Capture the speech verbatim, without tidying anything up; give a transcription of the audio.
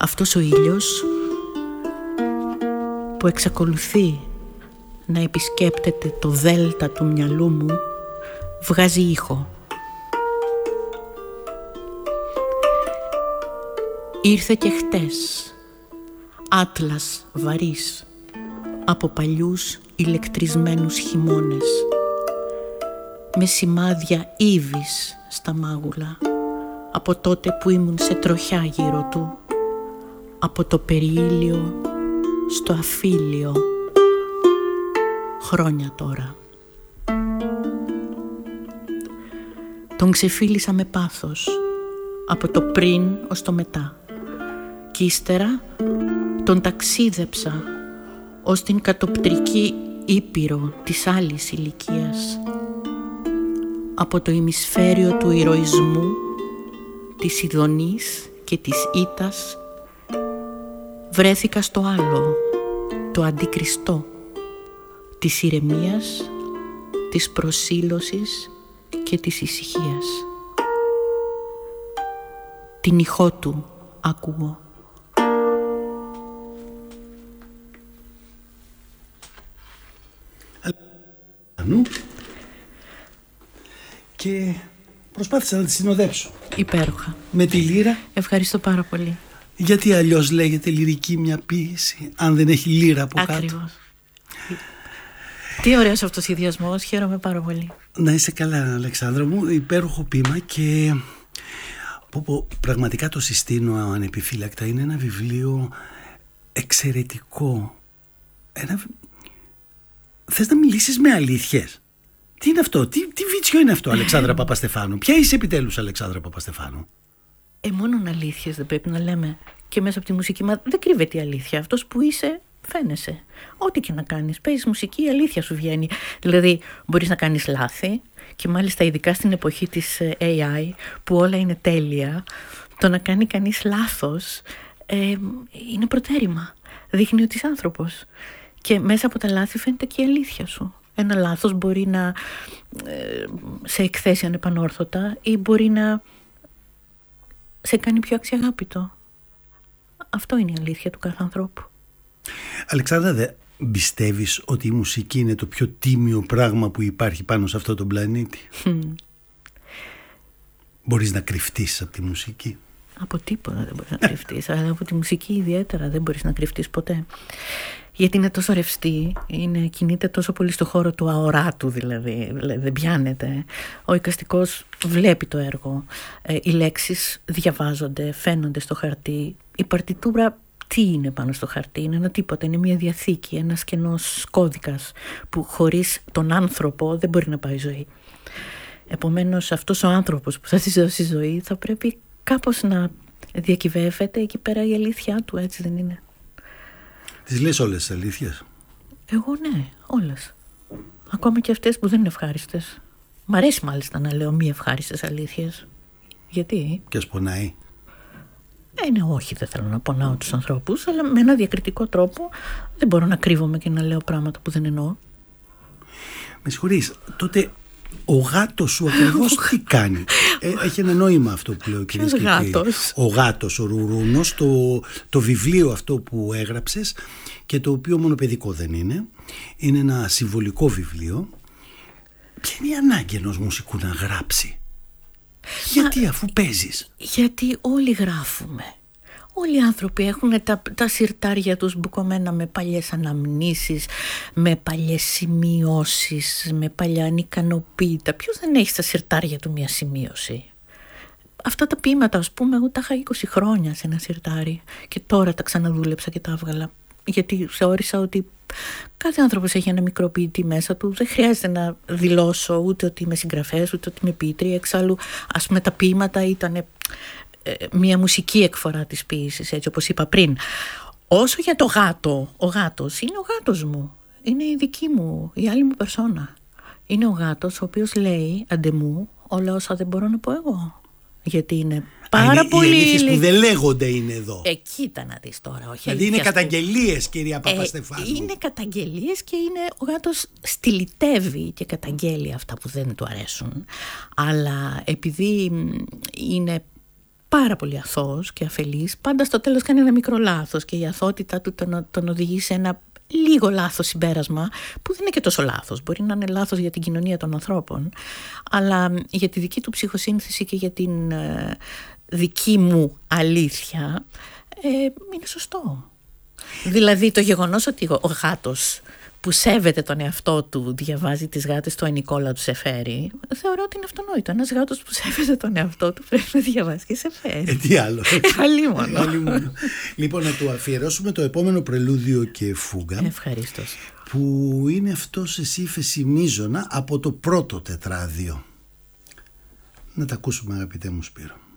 Αυτός ο ήλιος που εξακολουθεί να επισκέπτεται το δέλτα του μυαλού μου βγάζει ήχο. Ήρθε και χτες, άτλας βαρύς από παλιούς ηλεκτρισμένους χειμώνες, με σημάδια ύβης στα μάγουλα, από τότε που ήμουν σε τροχιά γύρω του, από το περιήλιο στο αφήλιο, χρόνια τώρα. Τον ξεφίλησα με πάθος, από το πριν ως το μετά, κι ύστερα τον ταξίδεψα ως την κατοπτρική ήπειρο της άλλης ηλικίας, από το ημισφαίριο του ηρωισμού, της ειδονής και της ήττας, βρέθηκα στο άλλο, το αντικριστό, της ηρεμίας, της προσήλωσης και της ησυχίας. Την ηχό του ακούω. Και προσπάθησα να τη συνοδέψω. Υπέροχα. Με τη λύρα. Ευχαριστώ πάρα πολύ. Γιατί αλλιώς λέγεται λυρική μια ποίηση, αν δεν έχει λύρα από κάτω? Ακριβώς. Τι ωραίος αυτός ο ιδιασμός, χαίρομαι πάρα πολύ. Να είσαι καλά, Αλεξάνδρα μου, υπέροχο ποίημα και πω, πω, πραγματικά το συστήνω ανεπιφύλακτα. Είναι ένα βιβλίο εξαιρετικό. Ένα... Θες να μιλήσεις με αλήθειες? Τι είναι αυτό, τι, τι βίτσιο είναι αυτό, Αλεξάνδρα Παπαστεφάνου? Ποια είσαι επιτέλους, Αλεξάνδρα Παπαστεφάνου? Ε, μόνον αλήθειες δεν πρέπει να λέμε και μέσα από τη μουσική? Μα δεν κρύβεται η αλήθεια. Αυτός που είσαι φαίνεσαι. Ό,τι και να κάνεις, παίζεις μουσική, η αλήθεια σου βγαίνει. Δηλαδή μπορείς να κάνεις λάθη, και μάλιστα ειδικά στην εποχή της έι άι που όλα είναι τέλεια, το να κάνει κανείς λάθος ε, είναι προτέρημα. Δείχνει ότι είσαι άνθρωπος και μέσα από τα λάθη φαίνεται και η αλήθεια σου. Ένα λάθος μπορεί να ε, σε εκθέσει ανεπανόρθωτα ή μπορεί να σε κάνει πιο αξιαγάπητο. Αυτό είναι η αλήθεια του κάθε ανθρώπου. Αλεξάνδρα, δεν πιστεύεις ότι η μουσική είναι το πιο τίμιο πράγμα που υπάρχει πάνω σε αυτό τον πλανήτη? Mm. Μπορείς να κρυφτείς από τη μουσική? Από τίποτα δεν μπορείς να κρυφτείς, αλλά από τη μουσική ιδιαίτερα δεν μπορείς να κρυφτείς ποτέ. Γιατί είναι τόσο ρευστή, είναι, κινείται τόσο πολύ στο χώρο του αοράτου, δηλαδή, δηλαδή δεν πιάνεται. Ο εικαστικός βλέπει το έργο, ε, οι λέξεις διαβάζονται, φαίνονται στο χαρτί. Η παρτιτούρα τι είναι πάνω στο χαρτί? Είναι ένα τίποτα, είναι μια διαθήκη, ένας κενός κώδικας που χωρίς τον άνθρωπο δεν μπορεί να πάει η ζωή. Επομένως αυτός ο άνθρωπος που θα της δώσει ζωή θα πρέπει κάπως να διακυβεύεται εκεί πέρα η αλήθεια του, έτσι δεν είναι? Τις λες όλες τις αλήθειες? Εγώ ναι, όλες. Ακόμα και αυτές που δεν είναι ευχάριστες. Μ' αρέσει μάλιστα να λέω μη ευχάριστες αλήθειες. Γιατί? Και ας πονάει? Ε, ναι, όχι, δεν θέλω να πονάω τους ανθρώπους, αλλά με ένα διακριτικό τρόπο δεν μπορώ να κρύβομαι και να λέω πράγματα που δεν εννοώ. Με συγχωρείς, τότε ο γάτος σου ακριβώς τι κάνει? ε, έχει ένα νόημα αυτό που λέω, κυρίες και κύριοι. Ο γάτος, ο Ρουρούνος, το, το βιβλίο αυτό που έγραψες και το οποίο μόνο παιδικό δεν είναι, είναι ένα συμβολικό βιβλίο. Ποια είναι η ανάγκη ενός μουσικού να γράψει? Γιατί? Μα, αφού παίζεις? Γιατί όλοι γράφουμε. Όλοι οι άνθρωποι έχουν τα, τα συρτάρια τους μπουκωμένα με παλιές αναμνήσεις, με παλιές σημειώσεις, με παλιά ανικανοποίητα. Ποιος δεν έχει στα συρτάρια του μια σημείωση? Αυτά τα ποίηματα, ας πούμε, εγώ τα είχα είκοσι χρόνια σε ένα συρτάρι και τώρα τα ξαναδούλεψα και τα έβγαλα. Γιατί θεώρησα ότι κάθε άνθρωπος έχει ένα μικρό ποιητή μέσα του. Δεν χρειάζεται να δηλώσω ούτε ότι είμαι συγγραφέας, ούτε ότι είμαι ποιήτρια. Εξάλλου, ας πούμε, τα ποίηματα ήταν μια μουσική εκφορά της ποίησης, έτσι όπως είπα πριν. Όσο για το γάτο, ο γάτος είναι ο γάτος μου. Είναι η δική μου, η άλλη μου περσόνα. Είναι ο γάτος ο οποίος λέει αντεμού όλα όσα δεν μπορώ να πω εγώ. Γιατί είναι πάρα είναι πολύ... Οι αλήθειες που δεν λέγονται είναι εδώ. Ε, κοίτα να δεις τώρα. Όχι, δηλαδή είναι καταγγελίες, κυρία Παπαστεφάνου. Ε, είναι καταγγελίες και είναι ο γάτος στυλιτεύει και καταγγέλει αυτά που δεν του αρέσουν. Αλλά επειδή είναι πάρα πολύ αθώος και αφελής, πάντα στο τέλος κάνει ένα μικρό λάθος και η αθότητα του τον, τον οδηγεί σε ένα λίγο λάθος συμπέρασμα, που δεν είναι και τόσο λάθος. Μπορεί να είναι λάθος για την κοινωνία των ανθρώπων, αλλά για τη δική του ψυχοσύνθεση και για την ε, δική μου αλήθεια ε, είναι σωστό. Δηλαδή το γεγονός ότι ο γάτος που σέβεται τον εαυτό του διαβάζει τις γάτες του Ανικόλα του Σεφέρη, θεωρώ ότι είναι αυτονόητο. Ένας γάτος που σέβεται τον εαυτό του πρέπει να διαβάσει και Σεφέρη. Ε, τι άλλο. Αλίμονο. Λοιπόν, να του αφιερώσουμε το επόμενο πρελούδιο και φούγκα. Ευχαρίστως. Που είναι αυτό σε ύφεση μείζωνα από το πρώτο τετράδιο. Να τα ακούσουμε, αγαπητέ μου Σπύρο.